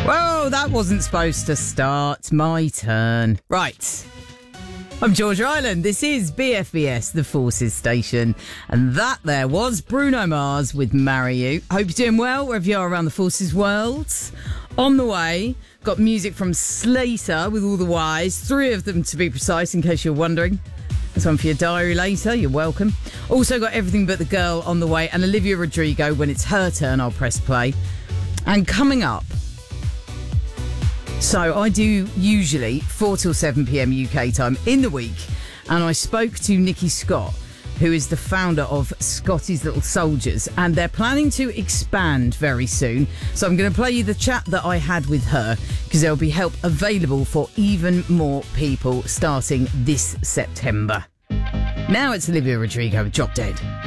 Well, that wasn't supposed to start. My turn. Right. I'm George Ryland. This is BFBS, the Forces Station. And that there was Bruno Mars with Marry You. Hope you're doing well wherever you are around the Forces world. On the way, got music from Slater with all the Y's. 3 of them to be precise, in case you're wondering. There's one for your diary later. You're welcome. Also got Everything But the Girl on the way. And Olivia Rodrigo, when it's her turn, I'll press play. And coming up, so I do usually 4 till 7 p.m. UK time in the week, and I spoke to Nikki Scott, who is the founder of Scotty's Little Soldiers, and they're planning to expand very soon. So I'm going to play you the chat that I had with her, because there'll be help available for even more people starting this September. Now it's Olivia Rodrigo with Drop Dead.